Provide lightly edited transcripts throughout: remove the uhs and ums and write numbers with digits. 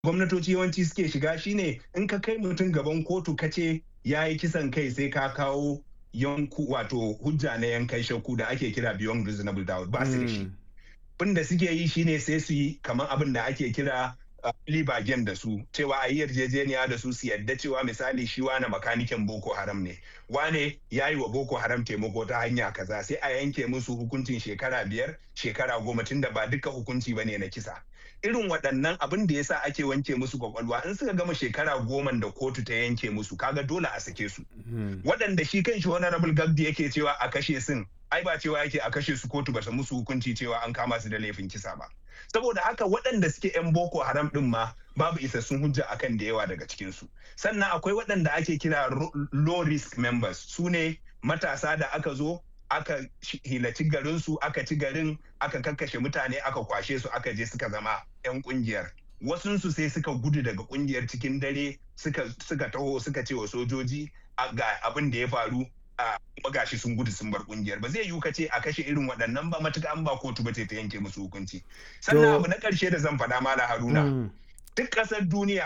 gwamnatoci yawanci suke shiga shine in ka kai mutum gaban kotu kace ya yi kisan kai sai ka kawo wato hujja na yankan shakku da ake kira beyond reasonable doubt ba su da shi. Abin da suke yi shine sai su yi kamar abin da ake kira plea bargain da su, cewa a yi yarjejeniya da su yadda cewa misali shi wane makanikin Boko Haram ne, wane ya yi wa Boko Haram taimako ta hanya kaza, sai a yanke musu hukuncin shekara 5 shekara 10 tunda ba duka hukunci bane na kisa. Irin waɗannan abin da yasa ake wanke musu kwakwalwa in suka gama shekara 10 da kotu ta yanke musu kaga dole a sake su. Waɗanda shi kan shi Honorable Gabdi yake cewa a kashe sun, ai ba cewa yake a kashe su kotu ba ta musu hukunci cewa an kama su da laifin kisa ba. Saboda haka waɗanda suke 'yan Boko Haram ɗin ma babu isassun hujja akan da yawa daga cikinsu. Sannan akwai waɗanda ake kira low risk members, su ne matasa da aka zo aka hilaci garinsu, aka ci garin, aka kakkashe mutane, aka kwashe su, aka je suka zama 'yan ƙungiyar. Wasunsu sai suka gudu daga ƙungiyar cikin dare, suka taho suka ce wa sojoji ga abin da ya faru, kuma gashi sun gudu sun bar kungiyar. Ba zai yiwu ka ce a kashe irin waɗannan ba matuƙa an ba kotu ba ce ta yanke musu hukunci. Sannan abu na ƙarshe da zan faɗa Malam Haruna, duk ƙasar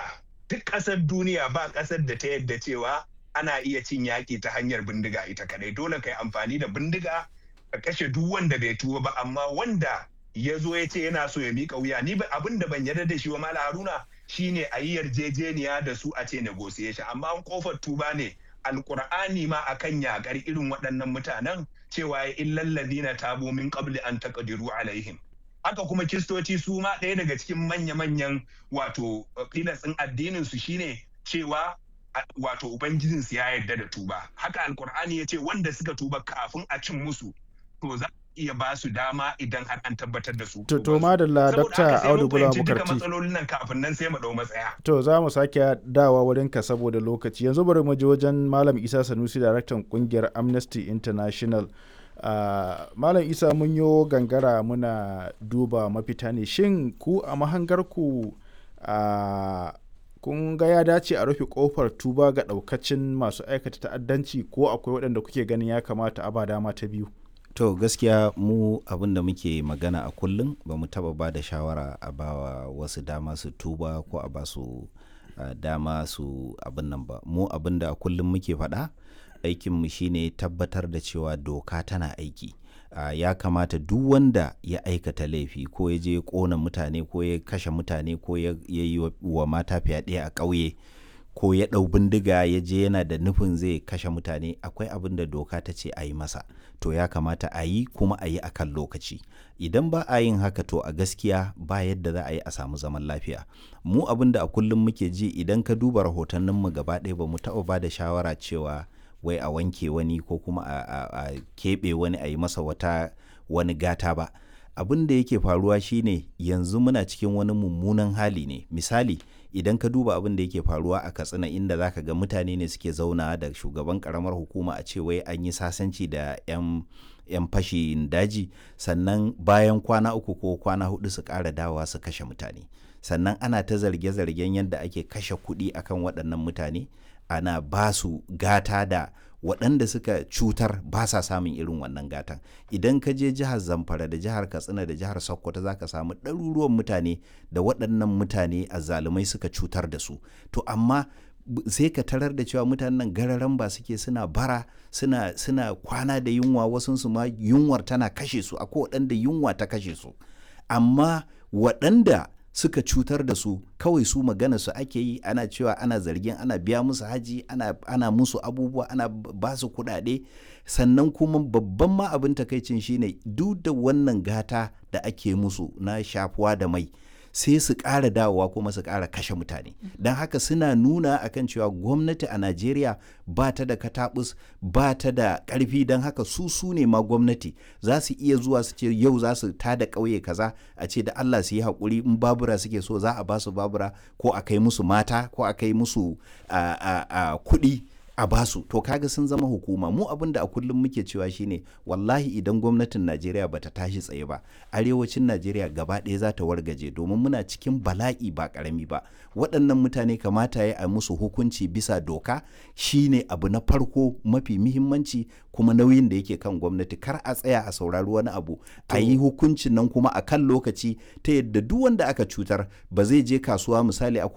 duniya ba ƙasar da ta yadda cewa ana iya cin yaƙi ta hanyar bindiga ita kadai. Dole ka yi amfani da bindiga ka kashe duk wanda bai tuba ba, amma wanda ya zo ya ce yana so ya miƙa wuya, ni abin da ban yarda da shi wa Malam Haruna shine a yi yarjejeniya da su a ce negotiation, amma an kofar tuba ne. Alƙur'ani ma akan yaƙar irin waɗannan mutanen cewa ya illal ladina tabu min qabli an taqdiru alaihim. Haka kuma Kiristoci su ma ɗaya daga cikin manya-manyan wato filas ɗin addinin su shine cewa wato ubangijin su ya yarda da tuba. Haka Alƙur'ani ya ce wanda suka tuba kafin a cin musu to za iya ba su dama idan har an tabbatar da su. To madalla Dr. Audu Bula Bukarti. Duka matsalolin nan kafin nan sai mu dau matsaya. To za mu sake dawa wurin ka saboda lokaci. Yanzu bari mu je wajen Malam Isa Sanusi, daraktan kungiyar Amnesty International. Malam Isa, mun yo gangara muna duba mafita ne. Shin ku a mahangarku kun ga ya dace a rufe kofar tuba ga daukacin masu aikata ta'addanci, ko akwai waɗanda kuke ganin ya kamata a ba dama ta biyu? To gaskiya mu abin da muke magana a kullum ba mu taba ba da shawara a bawa wasu dama su tuba ko a ba su dama su abin nan ba. Mu abin da a kullum muke faɗa, aikinmu shine tabbatar da cewa doka tana aiki. Ya kamata duk wanda ya aikata laifi ko ya je ƙona mutane ko ya kashe mutane ko ya yi wa mata fyaɗe a ƙauye ko ya ɗau bindiga ya je yana da nufin zai kashe mutane, akwai abin da doka ta ce a yi masa, to ya kamata a yi kuma a yi a kan lokaci. Idan ba a yin haka to a gaskiya ba yadda za a yi a samu zaman lafiya. Mu abin da a kullum muke ji, idan ka duba rahotanninmu gaba ɗaya ba mu taɓa ba da shawara cewa wai a wanke wani ko kuma a keɓe wani a yi masa wani gata ba. Abin da yake faruwa shine yanzu muna cikin wani mummunan hali ne. Misali, idan ka duba abin da yake faruwa a Katsina, inda zaka ga mutane ne suke zauna da shugaban karamar hukuma a ce wai an yi sasanci da 'yan fashin daji, sannan bayan kwana 3 ko kwana 4 su ƙara dawowa su kashe mutane. Sannan ana ta zarge-zargen yadda ake kashe kuɗi akan waɗannan mutane, ana ba su gata da waɗanda suka cutar ba sa samun irin wannan gatan. Idan ka je jihar Zamfara da jihar Katsina da jihar Sokoto za ka samu ɗaruruwan mutane da waɗannan mutane azzalumai suka cutar da su. To amma sai ka tarar da cewa mutanen nan gararan ba suke, suna bara, suna kwana da yunwa, wasunsu ma yunwar tana kashe su, akwai waɗanda yunwa ta kashe su. Amma waɗanda suka cutar da su kawai su magana su ake yi, ana cewa ana zargin ana biya musu haji, ana musu abubuwa, ana ba su kuɗaɗe. Sannan kuma babban ma abin takaicin shine duk da wannan gata da ake musu na shafuwa da mai, sai su ƙara dawowa kuma su ƙara kashe mutane. Don haka suna nuna akan cewa gwamnati a Najeriya ba ta da katabus, ba ta da ƙarfi, don haka su ne ma gwamnati. Za su iya zuwa su ce yau za su tada ƙauye kaza, a ce da Allah su yi haƙuri, in babura suke so za a ba su babura, ko a kai musu mata, ko a kai musu kuɗi a basu, to kaga sun zama hukuma. Mu abin da a kullum muke cewa shine wallahi idan gwamnatin Najeriya bata tashi tsaye ba, arewacin Najeriya gaba ɗaya za ta wargaje, domin muna cikin bala'i ba ƙarami ba. Waɗannan mutane kamata ya a musu hukunci bisa doka, shine abu na farko mafi muhimmanci, kuma nauyin da yake kan gwamnati. Kar a tsaya a saurari wani abu, a yi hukuncin nan kuma a kan lokaci, ta yadda duk wanda aka cutar ba zai je kasuwa misali